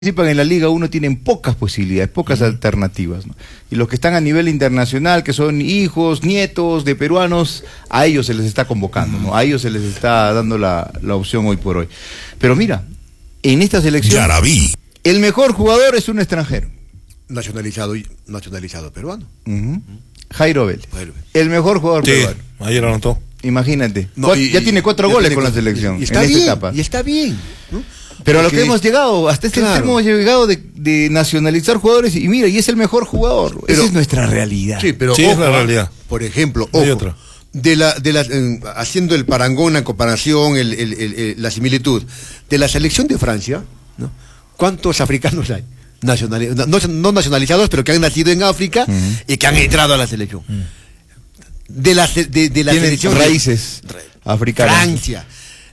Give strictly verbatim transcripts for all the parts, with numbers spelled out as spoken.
participan en la Liga uno tienen pocas posibilidades, pocas uh-huh. alternativas, ¿no? Y los que están a nivel internacional, que son hijos, nietos de peruanos, a ellos se les está convocando, uh-huh. ¿no? A ellos se les está dando la, la opción hoy por hoy. Pero mira, en esta selección, Yaraví. El mejor jugador es un extranjero. Nacionalizado, nacionalizado peruano. Uh-huh. Uh-huh. Jairo Vélez. Jairo Vélez. El mejor jugador sí, peruano. Ayer anotó. Imagínate. No, Cuat, y, ya tiene cuatro ya goles tiene, con la selección y está en bien, esta etapa. Y está bien, ¿no? Pero a lo Porque, que hemos llegado, hasta este claro. extremo hemos llegado de, de nacionalizar jugadores y mira, y es el mejor jugador. Pero, esa es nuestra realidad. Sí, pero sí, ojo, es la realidad. Por ejemplo, ojo, de la, de la, eh, haciendo el parangón, la comparación, el, el, el, el, la similitud, de la selección de Francia, ¿no? ¿Cuántos africanos hay? Nacionali no, no nacionalizados, pero que han nacido en África uh-huh. y que han entrado a la selección. Uh-huh. De la, de, de la selección raíces de, africanas. Francia,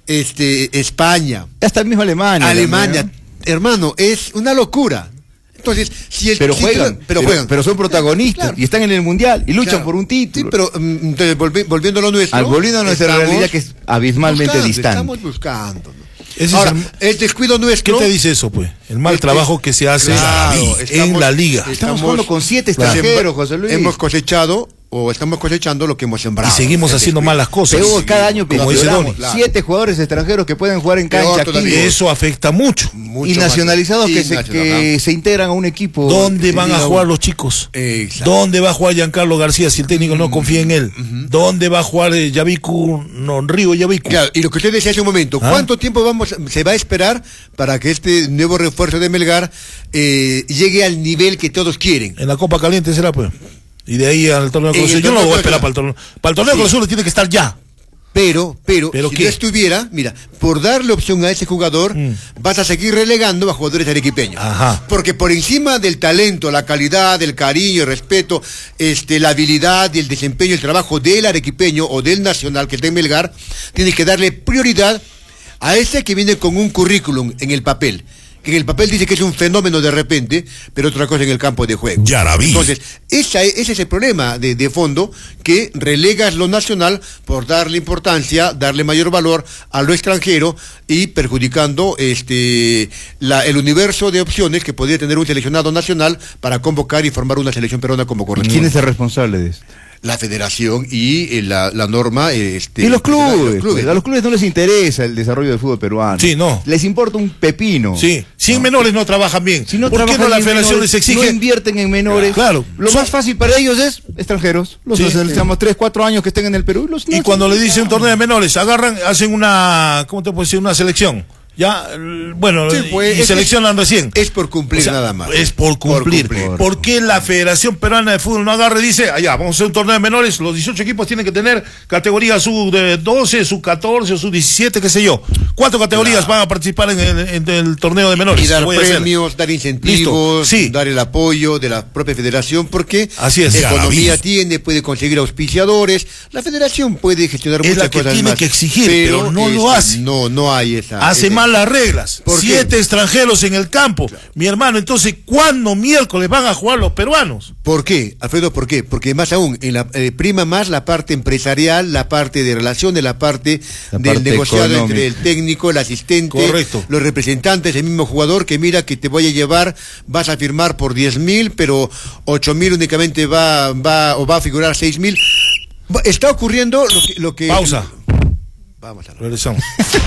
este, España, hasta el mismo Alemania. Alemania, también, ¿no? Hermano, es una locura. Entonces, si el, pero, si juegan, pero, pero juegan, pero son protagonistas sí, claro. y están en el mundial y luchan claro. por un título. Sí, pero entonces, volvi, volviendo a lo nuestro, al volviendo a nuestra realidad que es abismalmente buscando, distante. Estamos buscando, ¿no? Ese Ahora, es el, el descuido nuestro. ¿Qué te dice eso, pues? El mal es, trabajo que se hace claro, en, estamos, en la liga. Estamos, estamos jugando con siete extranjeros, José Luis. Hemos cosechado o estamos cosechando lo que hemos sembrado. Y seguimos haciendo mal las cosas. Pero cada año como dice Doni. Siete jugadores extranjeros que pueden jugar en cancha. Eso afecta mucho. mucho y nacionalizados que, se, que se integran a un equipo. ¿Dónde van a jugar los chicos? Exacto. ¿Dónde va a jugar Giancarlo García si el técnico no confía en él? Uh-huh. ¿Dónde va a jugar eh, Yaviku, no, Río Yaviku? Claro, y lo que usted decía hace un momento, ¿ah? ¿Cuánto tiempo vamos se va a esperar para que este nuevo refuerzo de Melgar eh, llegue al nivel que todos quieren? En la Copa Caliente será, pues. Y de ahí al torneo de Clausura. Yo no lo voy a esperar para el torneo. Para el torneo de Clausura tiene que estar ya. Pero, pero, ¿Pero si qué? no estuviera, mira, por darle opción a ese jugador, mm. vas a seguir relegando a jugadores arequipeños. Ajá. Porque por encima del talento, la calidad, el cariño, el respeto, este, la habilidad y el desempeño, el trabajo del arequipeño o del nacional que está en Melgar, tienes que darle prioridad a ese que viene con un currículum en el papel. Que en el papel dice que es un fenómeno de repente, pero otra cosa en el campo de juego. Yaraví. Entonces, esa, ese es el problema de, de fondo, que relegas lo nacional por darle importancia, darle mayor valor a lo extranjero y perjudicando este la, el universo de opciones que podría tener un seleccionado nacional para convocar y formar una selección peruana como corresponde. ¿Quién es el responsable de esto? La federación y eh, la, la norma este, y los clubes, los clubes. Pues, a los clubes no les interesa el desarrollo del fútbol peruano. Sí, no. Les importa un pepino. Sí, si en no. menores no trabajan bien. Si no ¿Por qué no la federación menores, les exige? No invierten en menores. Claro. Lo Son... más fácil para ellos es extranjeros. Los sí, necesitamos sí. tres, cuatro años que estén en el Perú. Los y cuando le dicen un torneo de menores, agarran, hacen una, ¿cómo te puedo decir? Una selección. Ya, bueno, sí, pues, y seleccionan es, recién. Es por cumplir, o sea, nada más. Es por cumplir. por cumplir. ¿Por qué la Federación Peruana de Fútbol no agarra y dice, allá, vamos a hacer un torneo de menores, los dieciocho equipos tienen que tener categoría sub doce, sub catorce, sub diecisiete, qué sé yo? ¿Cuántas categorías claro. van a participar en el, en el torneo de menores? Y dar premios, dar incentivos, sí. dar el apoyo de la propia federación, porque así es, economía tiene, puede conseguir auspiciadores, la federación puede gestionar es muchas la que cosas tiene más, que exigir, pero, pero no es, lo hace. No, no hay esa. Hace esa, mal las reglas. Siete qué? extranjeros en el campo. Claro. Mi hermano, entonces, ¿cuándo miércoles van a jugar los peruanos? ¿Por qué, Alfredo? ¿Por qué? Porque más aún, en la, eh, prima más la parte empresarial, la parte de relaciones, la parte la del parte negociado económica. Entre el técnico, el asistente, correcto. Los representantes, el mismo jugador que mira que te voy a llevar, vas a firmar por diez mil, pero ocho mil únicamente va, va, o va a figurar seis mil. Está ocurriendo lo que... Lo que Pausa. Vamos a ver. Regresamos.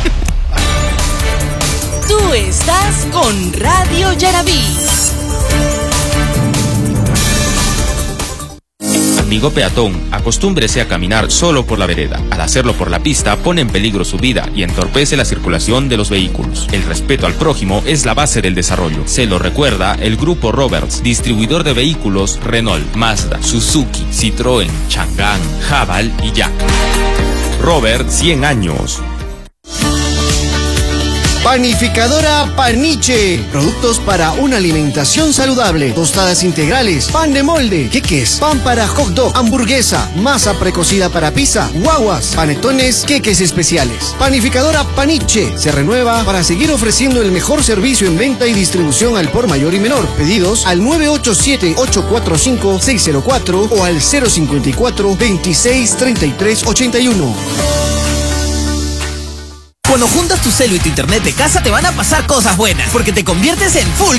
Tú estás con Radio Yaraví. Amigo peatón, acostúmbrese a caminar solo por la vereda. Al hacerlo por la pista, pone en peligro su vida y entorpece la circulación de los vehículos. El respeto al prójimo es la base del desarrollo. Se lo recuerda el Grupo Roberts, distribuidor de vehículos Renault, Mazda, Suzuki, Citroën, Chang'an, Haval y Yak. Robert, cien años. Panificadora Paniche. Productos para una alimentación saludable. Tostadas integrales, pan de molde, queques, pan para hot dog, hamburguesa, masa precocida para pizza, guaguas, panetones, queques especiales. Panificadora Paniche se renueva para seguir ofreciendo el mejor servicio en venta y distribución al por mayor y menor. Pedidos al nueve ocho siete, ocho cuatro cinco, seis cero cuatro o al cero cinco cuatro, veintiséis, treinta y tres, ochenta y uno. Cuando juntas tu celu y tu internet de casa te van a pasar cosas buenas, porque te conviertes en full